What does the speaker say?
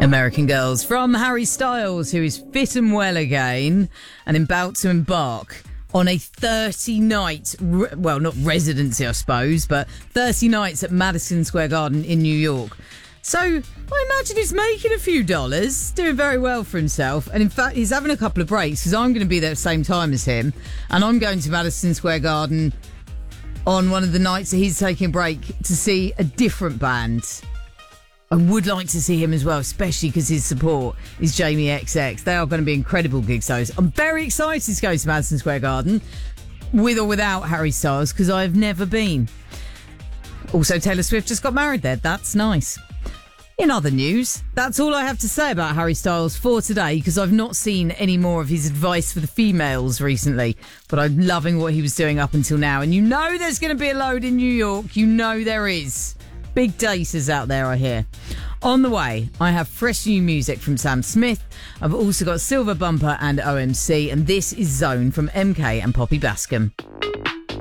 American Girls from Harry Styles, who is fit and well again and about to embark on a 30-night, well, not residency, I suppose, but 30 nights at Madison Square Garden in New York. So I imagine he's making a few dollars, doing very well for himself. And in fact, he's having a couple of breaks because I'm going to be there at the same time as him. And I'm going to Madison Square Garden on one of the nights that he's taking a break to see a different band. I would like to see him as well, especially because his support is Jamie XX. They are going to be incredible gigs, those. I'm very excited to go to Madison Square Garden, with or without Harry Styles, because I've never been. Also, Taylor Swift just got married there. That's nice. In other news, that's all I have to say about Harry Styles for today, because I've not seen any more of his advice for the females recently. But I'm loving what he was doing up until now. And you know there's going to be a load in New York. You know there is. Big daters out there, I hear. On the way, I have fresh new music from Sam Smith. I've also got Silver Bumper and OMC, and this is Zone from MK and Poppy Bascom.